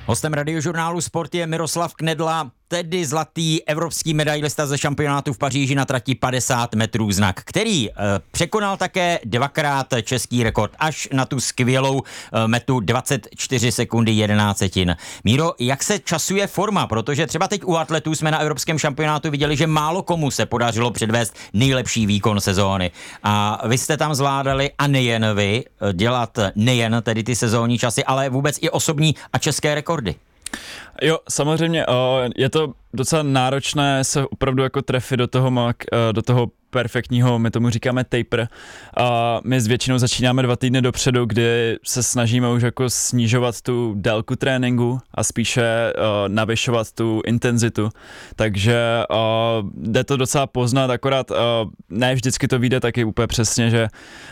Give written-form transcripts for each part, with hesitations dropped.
Hostem Radiožurnálu Sport je Miroslav Knedla, tedy zlatý evropský medailista ze šampionátu v Paříži na trati 50 metrů znak, který překonal také dvakrát český rekord až na tu skvělou metu 24 sekundy 11 setin. Míro, jak se časuje forma? Protože třeba teď u atletů jsme na evropském šampionátu viděli, že málo komu se podařilo předvést nejlepší výkon sezóny. A vy jste tam zvládali, a nejen vy, dělat nejen tedy ty sezónní časy, ale vůbec i osobní a české rekordy. Jo, samozřejmě, je to docela náročné se opravdu jako trefit do toho perfektního, my tomu říkáme taper. My většinou začínáme 2 týdny dopředu, kdy se snažíme už jako snižovat tu délku tréninku a spíše navyšovat tu intenzitu. Takže jde to docela poznat, akorát ne vždycky to vyjde taky úplně přesně, že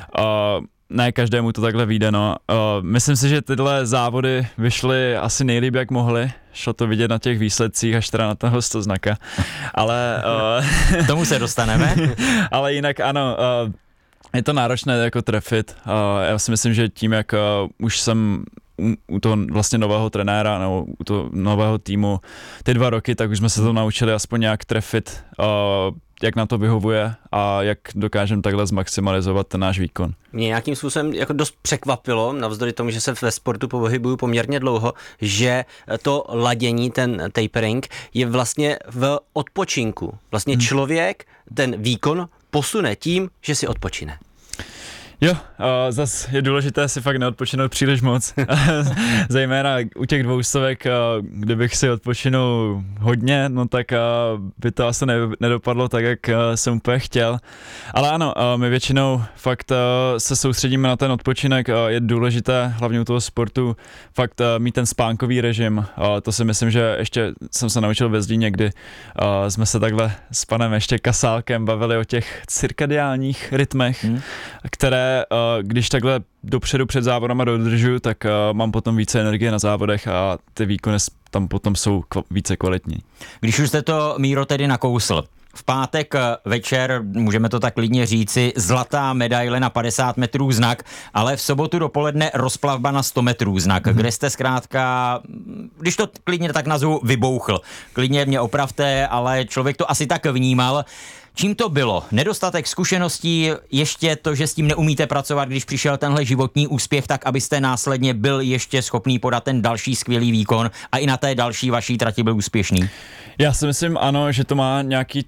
ne každému to takhle vyjde, no. Myslím si, že tyhle závody vyšly asi nejlíp, jak mohly. Šlo to vidět na těch výsledcích, až teda na toho 100 znaka. Ale k tomu se dostaneme. Ale jinak ano, je to náročné jako trefit. Já si myslím, že tím, jak už jsem u toho vlastně nového trenéra nebo u toho nového týmu ty 2 roky, tak už jsme se to naučili aspoň nějak trefit, jak na to vyhovuje a jak dokážeme takhle zmaximalizovat ten náš výkon. Mě nějakým způsobem jako dost překvapilo, navzdory tomu, že se ve sportu pohybuju poměrně dlouho, že to ladění, ten tapering, je vlastně v odpočinku. Vlastně člověk ten výkon posune tím, že si odpočine. Jo, zas je důležité si fakt neodpočinout příliš moc, zejména u těch 200, kdybych si odpočinul hodně, no tak by to asi nedopadlo tak, jak jsem úplně chtěl. Ale ano, my většinou fakt se soustředíme na ten odpočinek, je důležité, hlavně u toho sportu, fakt mít ten spánkový režim. To si myslím, že ještě jsem se naučil ve Zlíně, kdy jsme se takhle s panem ještě Kasálkem bavili o těch cirkadiálních rytmech, které když takhle dopředu před závodama dodržuju, tak mám potom více energie na závodech a ty výkony tam potom jsou více kvalitní. Když už jste to, Míro, tedy nakousl, v pátek večer, můžeme to tak klidně říci, zlatá medaile na 50 metrů znak, ale v sobotu dopoledne rozplavba na 100 metrů znak, kde jste zkrátka, když to klidně tak nazvu, vybouchl. Klidně mě opravte, ale člověk to asi tak vnímal. Čím to bylo? Nedostatek zkušeností, ještě to, že s tím neumíte pracovat, když přišel tenhle životní úspěch, tak abyste následně byl ještě schopný podat ten další skvělý výkon a i na té další vaší trati byl úspěšný? Já si myslím, ano, že to má nějaký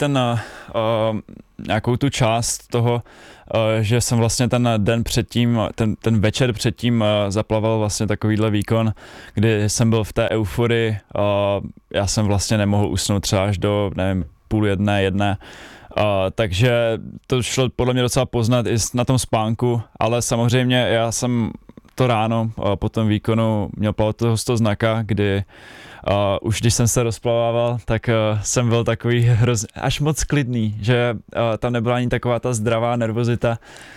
nějakou tu část toho, že jsem vlastně ten den předtím, ten večer předtím zaplaval vlastně takovýhle výkon, kdy jsem byl v té euforii, já jsem vlastně nemohl usnout třeba až do, nevím, 12:30, takže to šlo podle mě docela poznat i na tom spánku, ale samozřejmě já jsem to ráno po tom výkonu měl plavat toho 100 znaka, kdy už když jsem se rozplavával, tak jsem byl takový až moc klidný, že tam nebyla ani taková ta zdravá nervozita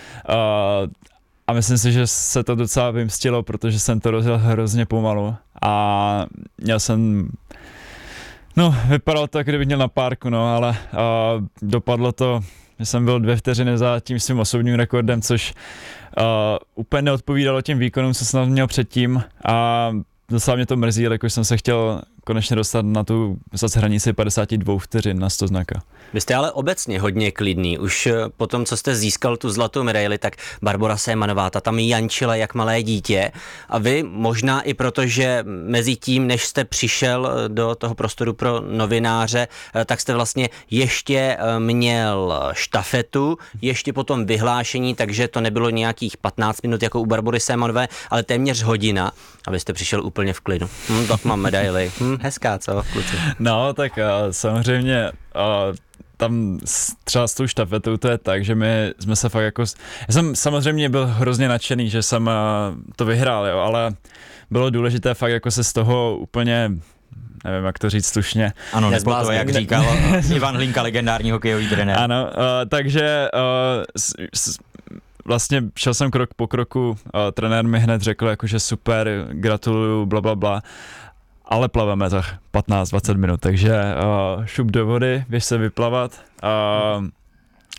a myslím si, že se to docela vymstilo, protože jsem to rozjel hrozně pomalu a měl jsem vypadalo to, kdybych měl na párku, ale dopadlo to, že jsem byl 2 vteřiny za tím svým osobním rekordem, což úplně neodpovídalo těm výkonům, co jsem měl předtím a docela mě to mrzí, jakož jsem se chtěl konečně dostat na tu zase hranici 52 vteřin na 100 znaka. Vy jste ale obecně hodně klidný. Už po tom, co jste získal tu zlatou medaili, tak Barbora Sémanová, ta tam jančila jak malé dítě. A vy možná i proto, že mezi tím, než jste přišel do toho prostoru pro novináře, tak jste vlastně ještě měl štafetu, ještě potom vyhlášení, takže to nebylo nějakých 15 minut jako u Barbory Sémanové, ale téměř hodina. A vy jste přišel úplně v klidu. Tak mám medaili. Hezká, co, kluci? No, tak samozřejmě tam třeba s tou štafetou to je tak, že my jsme se fakt jako... Já jsem samozřejmě byl hrozně nadšený, že jsem to vyhrál, jo, ale bylo důležité fakt jako se z toho úplně... Nevím, jak to říct slušně. Ano, nebo to, jak říkal Ivan Hlinka, legendární hokejový trenér. Ano, takže vlastně šel jsem krok po kroku, trenér mi hned řekl, jakože super, gratuluju, blablabla. Ale plaveme tak 15-20 minut, takže šup do vody, běž se vyplavat.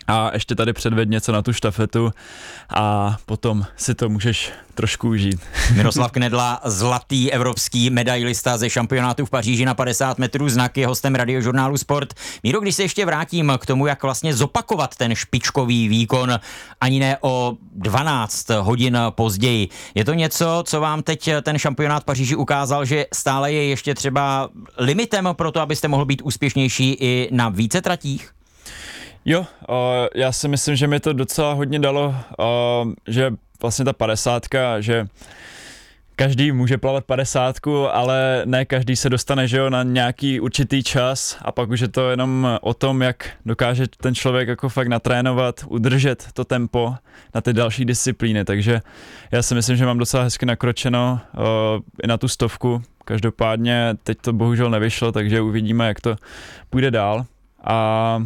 a ještě tady předved něco na tu štafetu a potom si to můžeš trošku užít. Miroslav Knedla, zlatý evropský medailista ze šampionátu v Paříži na 50 metrů znak, je hostem Radiožurnálu Sport. Míro, když se ještě vrátím k tomu, jak vlastně zopakovat ten špičkový výkon ani ne o 12 hodin později. Je to něco, co vám teď ten šampionát v Paříži ukázal, že stále je ještě třeba limitem pro to, abyste mohl být úspěšnější i na více tratích? Jo, já si myslím, že mi to docela hodně dalo, že vlastně ta 50, že každý může plavat 50, ale ne každý se dostane, že jo, na nějaký určitý čas a pak už je to jenom o tom, jak dokáže ten člověk jako fakt natrénovat, udržet to tempo na ty další disciplíny, takže já si myslím, že mám docela hezky nakročeno i na tu 100. Každopádně teď to bohužel nevyšlo, takže uvidíme, jak to půjde dál a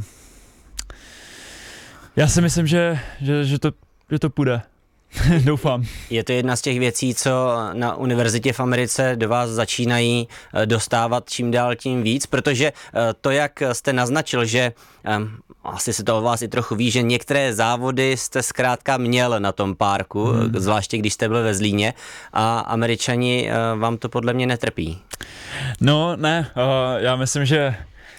já si myslím, že to půjde. Doufám. Je to jedna z těch věcí, co na univerzitě v Americe do vás začínají dostávat čím dál tím víc, protože to, jak jste naznačil, že asi se to o vás i trochu ví, že některé závody jste zkrátka měl na tom párku, zvláště když jste byl ve Zlíně a Američani vám to podle mě netrpí. No ne, já myslím, že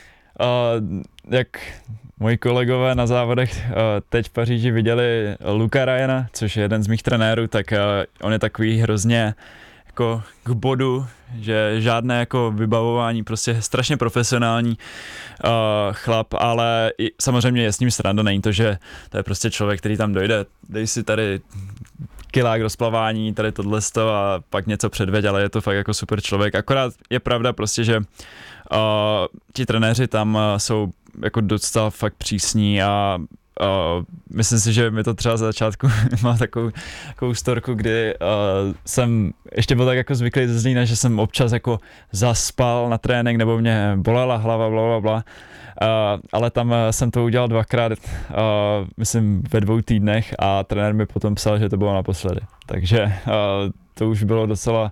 jak moji kolegové na závodech teď v Paříži viděli Luka Ryana, což je jeden z mých trenérů, tak on je takový hrozně jako k bodu, že žádné jako vybavování, prostě strašně profesionální chlap, ale samozřejmě je s ním sranda, není to, že to je prostě člověk, který tam dojde, dej si tady kilák rozplavání, tady tohleto a pak něco předveď, ale je to fakt jako super člověk. Akorát je pravda prostě, že ti trenéři tam jsou jako docela fakt přísní a myslím si, že mi to třeba za začátku má takovou storku, kdy jsem ještě byl tak jako zvyklý ze Zlína, že jsem občas jako zaspal na trénink nebo mě bolela hlava, blablabla. Ale tam jsem to udělal 2krát, myslím ve 2 týdnech a trenér mi potom psal, že to bylo naposledy. Takže to už bylo docela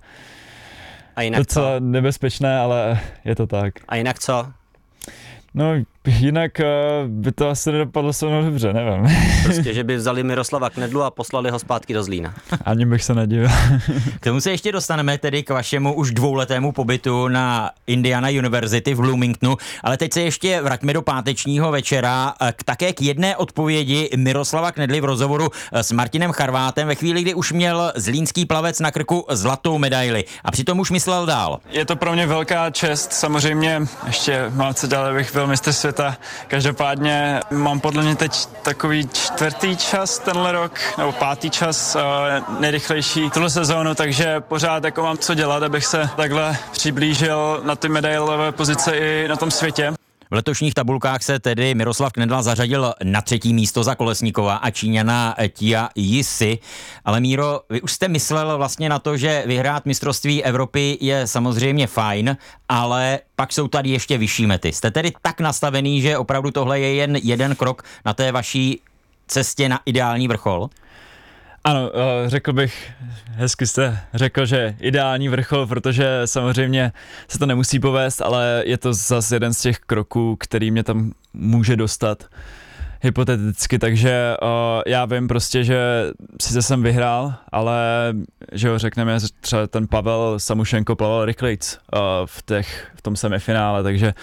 nebezpečné, ale je to tak. A jinak co? No jinak by to asi nedopadlo se mnou dobře, nevím. Prostě, že by vzali Miroslava Knedlu a poslali ho zpátky do Zlína. Ani bych se nedivil. K tomu se ještě dostaneme tedy k vašemu už 2letému pobytu na Indiana University v Bloomingtonu, ale teď se ještě vraťme do pátečního večera také k jedné odpovědi Miroslava Knedly v rozhovoru s Martinem Charvátem ve chvíli, kdy už měl zlínský plavec na krku zlatou medaili a přitom už myslel dál. Je to pro mě velká čest, samozřejmě ještě mám co dál, abych byl mistr světa. Každopádně mám podle mě teď takový 4. čas tenhle rok, nebo 5. čas nejrychlejší tuhle sezónu, takže pořád jako mám co dělat, abych se takhle přiblížil na ty medailové pozice i na tom světě. V letošních tabulkách se tedy Miroslav Knedla zařadil na 3. místo za Kolesníkova a Číňana Tia Yisi. Ale Míro, vy už jste myslel vlastně na to, že vyhrát mistrovství Evropy je samozřejmě fajn, ale pak jsou tady ještě vyšší mety. Jste tedy tak nastavený, že opravdu tohle je jen jeden krok na té vaší cestě na ideální vrchol? Ano, řekl bych, hezky jste řekl, že ideální vrchol, protože samozřejmě se to nemusí povést, ale je to zase jeden z těch kroků, který mě tam může dostat hypoteticky, takže já vím prostě, že sice jsem vyhrál, ale že ho řekneme, třeba ten Pavel Samušenko plaval rychlejc v tom semifinále, takže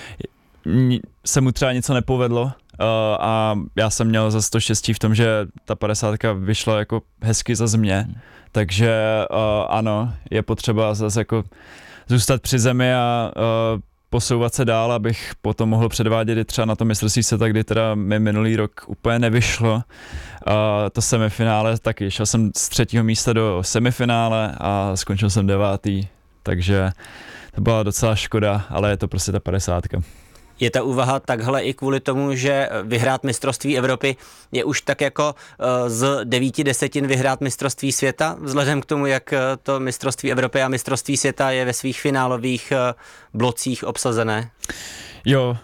se mu třeba něco nepovedlo, a já jsem měl zase to štěstí v tom, že ta 50 vyšla jako hezky za mě, takže ano, je potřeba zase jako zůstat při zemi a posouvat se dál, abych potom mohl předvádět i třeba na to mistrovství světa, kdy teda mi minulý rok úplně nevyšlo to semifinále, taky šel jsem z 3. místa do semifinále a skončil jsem 9. Takže to byla docela škoda, ale je to prostě ta 50. Je ta úvaha takhle i kvůli tomu, že vyhrát mistrovství Evropy je už tak jako z 9/10 vyhrát mistrovství světa, vzhledem k tomu, jak to mistrovství Evropy a mistrovství světa je ve svých finálových blocích obsazené? Jo,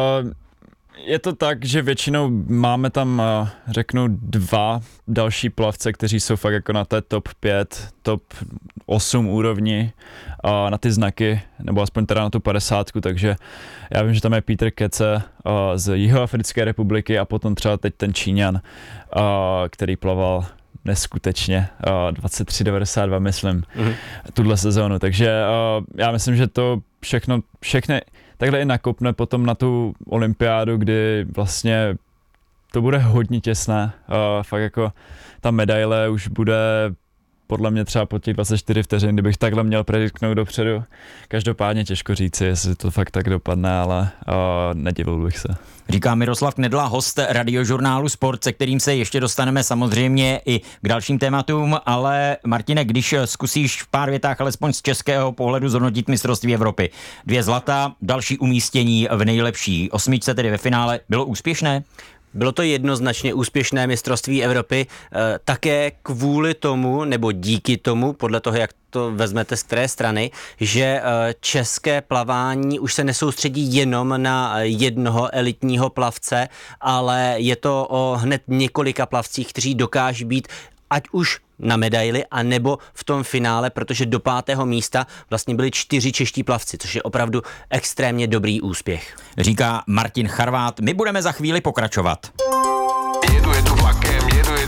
je to tak, že většinou máme tam, řeknu, 2 další plavce, kteří jsou fakt jako na té top 5, top 8 úrovni na ty znaky, nebo aspoň teda na tu 50, takže já vím, že tam je Peter Kece z Jihoafrické republiky a potom třeba teď ten Číňan, který plaval neskutečně 23,92 myslím, tuhle sezónu, takže já myslím, že to všechny takhle i nakopne potom na tu olympiádu, kdy vlastně to bude hodně těsné, fakt jako ta medaile už bude podle mě třeba po těch 24 vteřin, kdybych takhle měl prediktnout dopředu. Každopádně těžko říci, jestli to fakt tak dopadne, ale nedivil bych se. Říká Miroslav Knedla, host radiožurnálu Sport, se kterým se ještě dostaneme samozřejmě i k dalším tématům, ale Martine, když zkusíš v pár větách alespoň z českého pohledu zhodnotit mistrovství Evropy. 2 zlata, další umístění v nejlepší 8, tedy ve finále, bylo úspěšné? Bylo to jednoznačně úspěšné mistrovství Evropy, také kvůli tomu, nebo díky tomu, podle toho, jak to vezmete z které strany, že české plavání už se nesoustředí jenom na jednoho elitního plavce, ale je to o hned několika plavcích, kteří dokáží být ať už na medaili, a nebo v tom finále, protože do 5. místa vlastně byli 4 čeští plavci, což je opravdu extrémně dobrý úspěch. Říká Martin Charvát. My budeme za chvíli pokračovat. Jedu vlakem.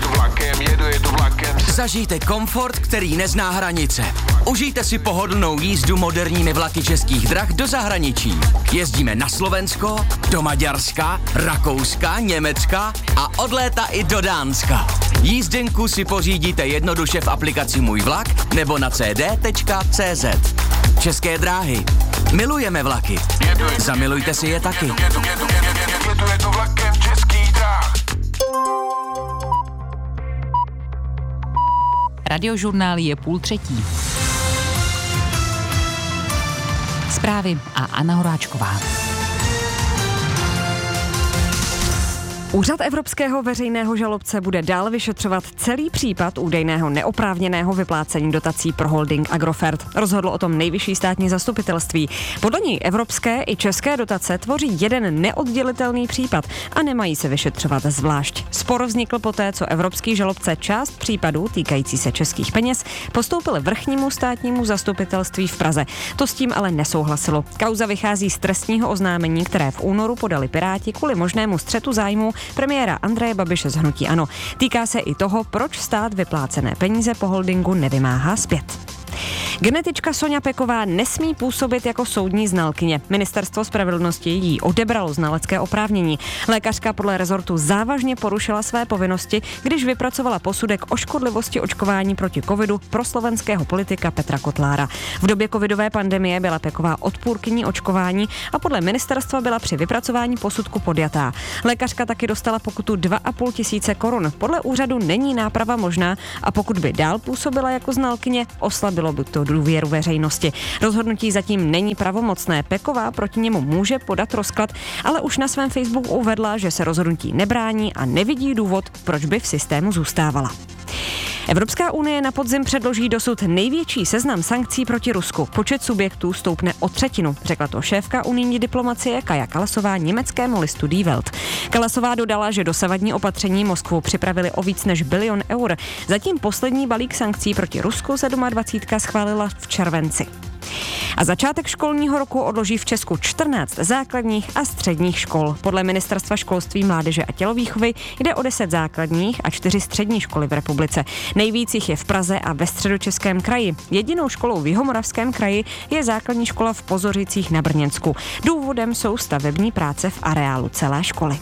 Zažijte komfort, který nezná hranice. Užijte si pohodlnou jízdu moderními vlaky Českých drah do zahraničí. Jezdíme na Slovensko, do Maďarska, Rakouska, Německa a od léta i do Dánska. Jízdenku si pořídíte jednoduše v aplikaci Můj vlak nebo na cd.cz. České dráhy. Milujeme vlaky. Zamilujte si je taky. Jedu vlakem Českých drah. Radiožurnál je 2:30. Zprávy a Anna Horáčková. Úřad evropského veřejného žalobce bude dál vyšetřovat celý případ údajného neoprávněného vyplácení dotací pro holding Agrofert. Rozhodlo o tom nejvyšší státní zastupitelství. Podle něj evropské i české dotace tvoří jeden neoddělitelný případ a nemají se vyšetřovat zvlášť. Spor vznikl poté, co evropský žalobce část případů týkající se českých peněz postoupil vrchnímu státnímu zastupitelství v Praze. To s tím ale nesouhlasilo. Kauza vychází z trestního oznámení, které v únoru podali Piráti kvůli možnému střetu zájmů premiéra Andreje Babiše z hnutí ANO. Týká se i toho, proč stát vyplácené peníze po holdingu nevymáhá zpět. Genetička Soňa Peková nesmí působit jako soudní znalkyně. Ministerstvo spravedlnosti jí odebralo znalecké oprávnění. Lékařka podle rezortu závažně porušila své povinnosti, když vypracovala posudek o škodlivosti očkování proti covidu pro slovenského politika Petra Kotlára. V době covidové pandemie byla Peková odpůrkyní očkování a podle ministerstva byla při vypracování posudku podjatá. Lékařka taky dostala pokutu 2,5 tisíce korun. Podle úřadu není náprava možná a pokud by dál působila jako znalkyně, oslabilo by to důvěru veřejnosti. Rozhodnutí zatím není pravomocné. Peková proti němu může podat rozklad, ale už na svém Facebooku uvedla, že se rozhodnutí nebrání a nevidí důvod, proč by v systému zůstávala. Evropská unie na podzim předloží dosud největší seznam sankcí proti Rusku. Počet subjektů stoupne o 1/3, řekla to šéfka unijní diplomacie Kaja Kallasová německému listu Die Welt. Kallasová dodala, že dosavadní opatření Moskvu připravili o víc než 1 bilion eur. Zatím poslední balík sankcí proti Rusku 27. schválila v červenci. A začátek školního roku odloží v Česku 14 základních a středních škol. Podle Ministerstva školství, mládeže a tělovýchovy jde o 10 základních a 4 střední školy v republice. Nejvíc jich je v Praze a ve Středočeském kraji. Jedinou školou v Jihomoravském kraji je základní škola v Pozořicích na Brněnsku. Důvodem jsou stavební práce v areálu celé školy.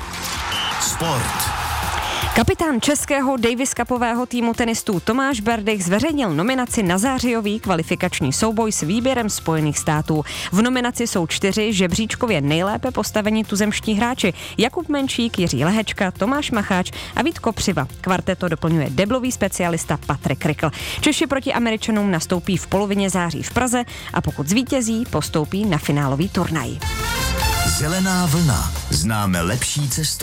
Sport. Kapitán českého Davis Cupového týmu tenistů Tomáš Berdych zveřejnil nominaci na zářijový kvalifikační souboj s výběrem Spojených států. V nominaci jsou 4 žebříčkově nejlépe postavení tuzemští hráči: Jakub Menšík, Jiří Lehečka, Tomáš Macháč a Vít Kopřiva. Kvarteto doplňuje deblový specialista Patrik Rykl. Češi proti Američanům nastoupí v polovině září v Praze a pokud zvítězí, postoupí na finálový turnaj. Zelená vlna. Známe lepší cestu.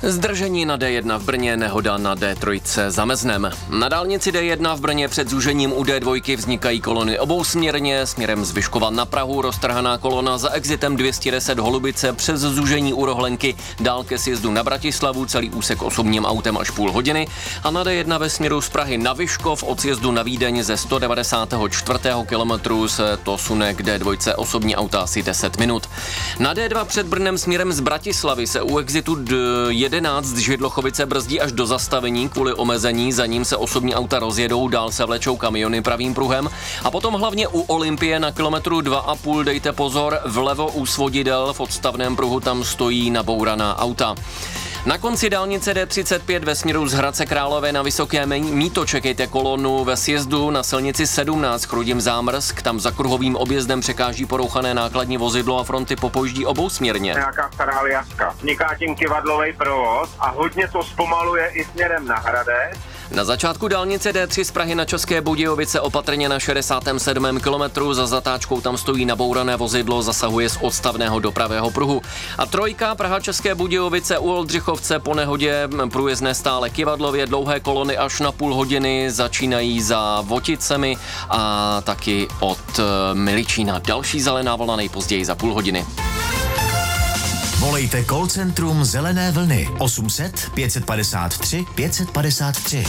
Zdržení na D1 v Brně, nehoda na D3 za Meznem. Na dálnici D1 v Brně před zúžením u D2 vznikají kolony obousměrně, směrem z Vyškova na Prahu roztrhaná kolona za exitem 210 Holubice přes zúžení u Rohlenky, dál ke sjezdu na Bratislavu, celý úsek osobním autem až půl hodiny a na D1 ve směru z Prahy na Vyškov od sjezdu na Vídeň ze 194. kilometru se to sune k D2 osobní auta asi 10 minut. Na D2 před Brnem směrem z Bratislavy se u exitu 11 Židlochovice brzdí až do zastavení kvůli omezení, za ním se osobní auta rozjedou, dál se vlečou kamiony pravým pruhem a potom hlavně u Olympie na kilometru 2,5 dejte pozor, vlevo u svodidel v odstavném pruhu tam stojí nabouraná auta. Na konci dálnice D35 ve směru z Hradce Králové na Vysoké Mýto čekejte kolonu ve sjezdu na silnici 17 Chrudim Zámrsk, tam za kruhovým objezdem překáží porouchané nákladní vozidlo a fronty popojíždí obousměrně. Nějaká stará Aljaška. Vzniká tím kyvadlový provoz a hodně to zpomaluje i směrem na Hradec. Na začátku dálnice D3 z Prahy na České Budějovice opatrně na 67. kilometru, za zatáčkou tam stojí nabourané vozidlo, zasahuje z odstavného do pravého pruhu. A trojka Praha České Budějovice u Oldřichovce po nehodě průjezdné stále kyvadlově, dlouhé kolony až na půl hodiny začínají za Voticemi a taky od Miličína. Další zelená vlna nejpozději za půl hodiny. Volejte call centrum Zelené vlny 800 553 553.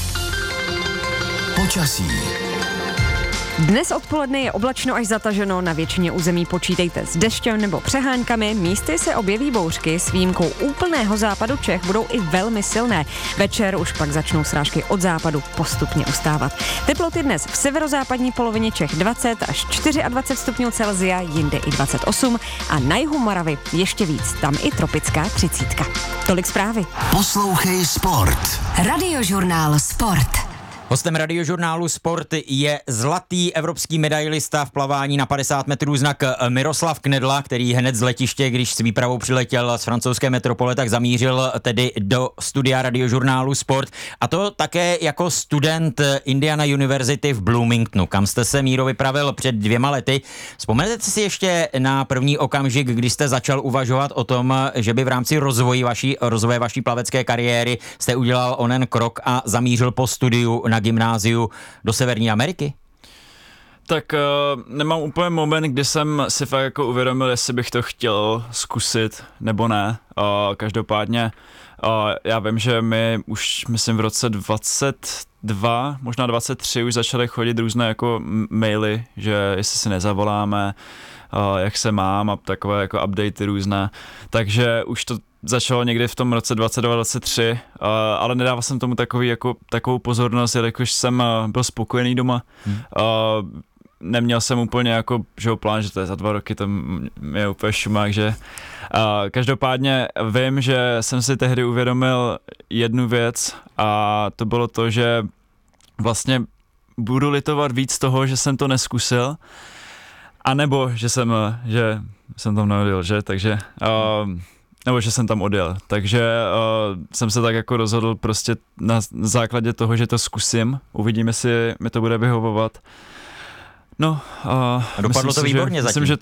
Počasí. Dnes odpoledne je oblačno až zataženo, na většině území počítejte s deštěm nebo přeháňkami, místy se objeví bouřky, s výjimkou úplného západu Čech budou i velmi silné. Večer už pak začnou srážky od západu postupně ustávat. Teploty dnes v severozápadní polovině Čech 20 až 24 stupňů Celsia, jinde i 28 a na jihu Moravy ještě víc, tam i tropická 30. Tolik zprávy. Poslouchej Sport. Radiožurnál Sport. Hostem radiožurnálu Sport je zlatý evropský medailista v plavání na 50 metrů znak Miroslav Knedla, který hned z letiště, když s výpravou přiletěl z francouzské metropole, tak zamířil tedy do studia radiožurnálu Sport. A to také jako student Indiana University v Bloomingtonu, kam jste se, Míro, vypravil před 2 lety. Vzpomenete si ještě na první okamžik, kdy jste začal uvažovat o tom, že by v rámci rozvoje vaší plavecké kariéry jste udělal onen krok a zamířil po studiu na gymnáziu do Severní Ameriky? Tak nemám úplně moment, kdy jsem si fakt jako uvědomil, jestli bych to chtěl zkusit nebo ne. Každopádně já vím, že my už, myslím, v roce 22, možná 23 už začaly chodit různé jako maily, že jestli si nezavoláme, jak se mám a takové jako updaty různé. Takže už to začalo někdy v tom roce 22-23, ale nedával jsem tomu takovou pozornost, jelikož jsem byl spokojený doma. Neměl jsem úplně jako plán, že to je za 2 roky, to je úplně šumák, že... Každopádně vím, že jsem si tehdy uvědomil jednu věc a to bylo to, že vlastně budu litovat víc toho, že jsem to neskusil, anebo že jsem tam neodjel, že? Takže... nebo že jsem tam odjel, takže jsem se tak jako rozhodl prostě na základě toho, že to zkusím, uvidíme, jestli mi to bude vyhovovat. No, a dopadlo to výborně zatím. Myslím,